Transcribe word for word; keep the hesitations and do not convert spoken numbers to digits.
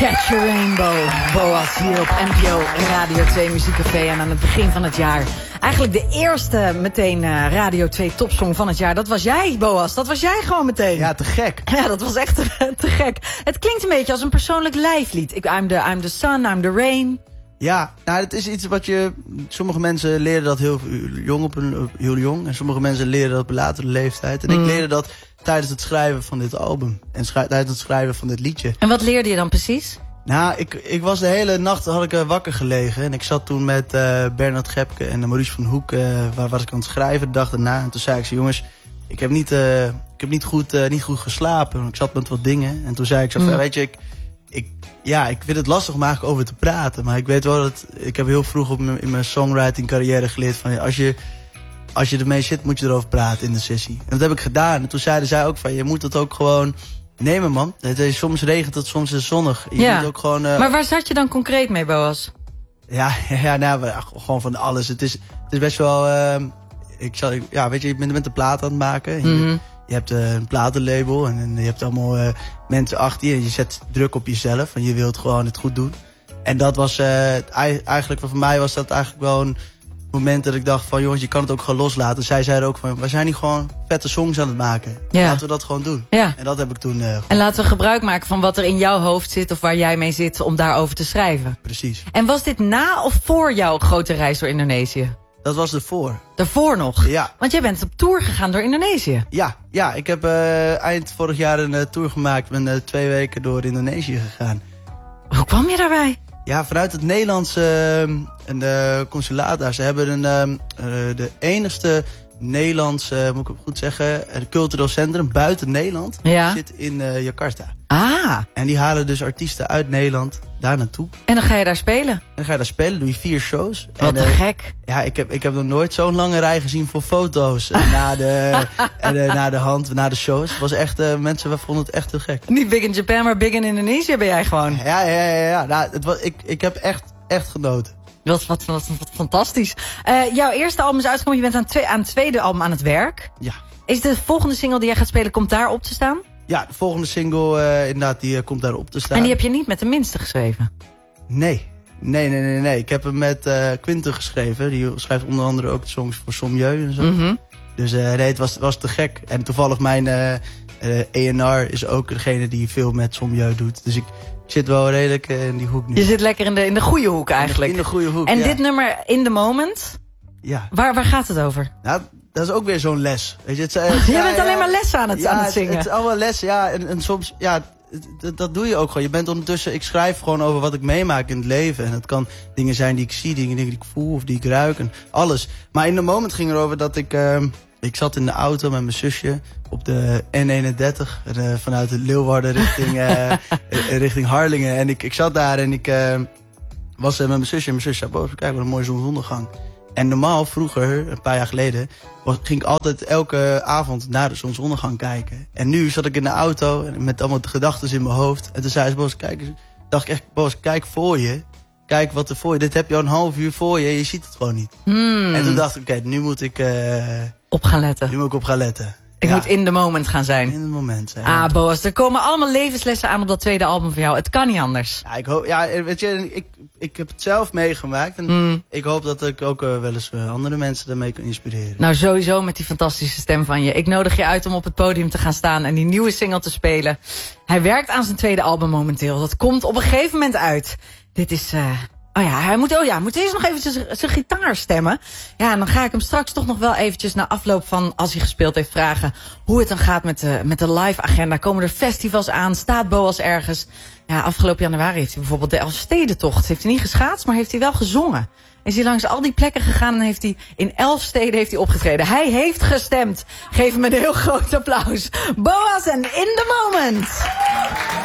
Catch a Rainbow. Boas hier op N P O Radio twee Muziekcafé. En aan het begin van het jaar, eigenlijk de eerste meteen uh, Radio twee topsong van het jaar. Dat was jij, Boas. Dat was jij gewoon meteen. Ja, te gek. Ja, dat was echt te, te gek. Het klinkt een beetje als een persoonlijk lijflied. Ik, I'm, the, I'm the sun, I'm the rain. Ja, nou, het is iets wat je... Sommige mensen leren dat heel jong, op een, heel jong. En sommige mensen leren dat op een latere leeftijd. En mm. ik leerde dat tijdens het schrijven van dit album. En schri- tijdens het schrijven van dit liedje. En wat leerde je dan precies? Nou, ik, ik was de hele nacht had ik, uh, wakker gelegen. En ik zat toen met uh, Bernard Gepke en uh, Maurice van Hoek. Uh, waar was ik aan het schrijven de dag daarna. En toen zei ik ze, jongens, ik heb niet, uh, ik heb niet, goed, uh, niet goed geslapen. Ik zat met wat dingen. En toen zei ik zo, mm. weet je, ik... ik Ja, ik vind het lastig om eigenlijk over te praten. Maar ik weet wel dat... Ik heb heel vroeg op mijn, in mijn songwriting carrière geleerd van... Als je, als je ermee zit, moet je erover praten in de sessie. En dat heb ik gedaan. En toen zeiden zij ook van... Je moet het ook gewoon nemen, man. Het is, soms regent het, soms is het zonnig. Je ja. moet ook gewoon... Uh, maar waar zat je dan concreet mee, Boas? Ja, ja nou, gewoon van alles. Het is, het is best wel... Uh, ik zal, ja, weet je, je bent met de plaat aan het maken. Mm-hmm. Je hebt uh, een platenlabel en, en je hebt allemaal uh, mensen achter je. En je zet druk op jezelf en je wilt gewoon het goed doen. En dat was uh, eigenlijk, voor mij was dat eigenlijk wel een moment dat ik dacht van... jongens, je kan het ook gewoon loslaten. Zij zeiden ook van, we zijn hier gewoon vette songs aan het maken. Ja. Laten we dat gewoon doen. Ja. En dat heb ik toen... Uh, en laten we gebruik maken van wat er in jouw hoofd zit... of waar jij mee zit om daarover te schrijven. Precies. En was dit na of voor jouw grote reis door Indonesië? Dat was ervoor. Daarvoor nog? Ja. Want jij bent op tour gegaan door Indonesië. Ja, ja ik heb uh, eind vorig jaar een uh, tour gemaakt. Ik ben uh, twee weken door Indonesië gegaan. Hoe kwam je daarbij? Ja, vanuit het Nederlandse uh, de consulaat daar. Ze hebben een, uh, de enigste Nederlandse, moet ik het goed zeggen, cultureel centrum buiten Nederland. Ja. Zit in uh, Jakarta. Ah. En die halen dus artiesten uit Nederland daar naartoe. En dan ga je daar spelen? En dan ga je daar spelen, doe je vier shows. Wat en, uh, uh, gek. Ja, ik heb, ik heb nog nooit zo'n lange rij gezien voor foto's. na, de, en, uh, na de hand, na de shows. Het was echt, uh, mensen vonden het echt heel gek. Niet big in Japan, maar big in Indonesië ben jij gewoon. Ja, ja, ja. ja. Nou, het was, ik, ik heb echt, echt genoten. Wat, wat, wat, wat fantastisch. Uh, jouw eerste album is uitgekomen, je bent aan het, twee, aan het tweede album aan het werk. Ja. Is de volgende single die jij gaat spelen, komt daar op te staan? Ja, de volgende single, uh, inderdaad, die uh, komt daar op te staan. En die heb je niet met de minste geschreven? Nee. Nee, nee, nee, nee. Ik heb hem met uh, Quinten geschreven. Die schrijft onder andere ook de songs voor Sommieu en zo. Mm-hmm. Dus uh, nee, het was, was te gek. En toevallig mijn uh, uh, A en R is ook degene die veel met Sommieu doet. Dus ik... Ik zit wel redelijk uh, in die hoek nu. Je zit lekker in de, in de goede hoek eigenlijk. In de, in de goede hoek, En ja. dit nummer, In The Moment, ja. waar, waar gaat het over? Nou, dat is ook weer zo'n les. Weet je, het, het, je ja, bent ja, alleen maar lessen aan het, ja, aan het zingen. Het, het is allemaal les, ja. En, en soms, ja, dat, dat doe je ook gewoon. Je bent ondertussen, ik schrijf gewoon over wat ik meemaak in het leven. En het kan dingen zijn die ik zie, dingen, dingen die ik voel of die ik ruik en alles. Maar In The Moment ging erover dat ik... Uh, Ik zat in de auto met mijn zusje op de N eenendertig uh, vanuit Leeuwarden richting, uh, richting Harlingen. En ik, ik zat daar en ik uh, was uh, met mijn zusje en mijn zusje zei, boven, kijk wat een mooie zonsondergang. En normaal, vroeger, een paar jaar geleden, was, ging ik altijd elke avond naar de zonsondergang kijken. En nu zat ik in de auto met allemaal gedachten in mijn hoofd. En toen zei ze, Boos, kijk, dacht ik echt, Boos, kijk voor je. Kijk wat er voor je, dit heb je al een half uur voor je en je ziet het gewoon niet. Hmm. En toen dacht ik, oké, okay, nu moet ik... Uh, op gaan letten. Nu moet ik op gaan letten. Ik ja. moet in the moment gaan zijn. In the moment zijn. Ah, Boas, er komen allemaal levenslessen aan op dat tweede album van jou. Het kan niet anders. Ja, ik hoop, ja, weet je, ik, ik heb het zelf meegemaakt. En mm. ik hoop dat ik ook uh, wel eens uh, andere mensen daarmee kan inspireren. Nou, sowieso met die fantastische stem van je. Ik nodig je uit om op het podium te gaan staan en die nieuwe single te spelen. Hij werkt aan zijn tweede album momenteel. Dat komt op een gegeven moment uit. Dit is... Uh... Oh ja, hij moet, oh ja, moet eerst nog eventjes zijn gitaar stemmen. Ja, en dan ga ik hem straks toch nog wel eventjes na afloop van, als hij gespeeld heeft, vragen hoe het dan gaat met de, met de live agenda. Komen er festivals aan? Staat Boas ergens? Ja, afgelopen januari heeft hij bijvoorbeeld de Elfstedentocht. Heeft hij niet geschaatst, maar heeft hij wel gezongen. Is hij langs al die plekken gegaan en heeft hij in elf steden heeft hij opgetreden. Hij heeft gestemd. Geef hem een heel groot applaus. Boas en In The Moment.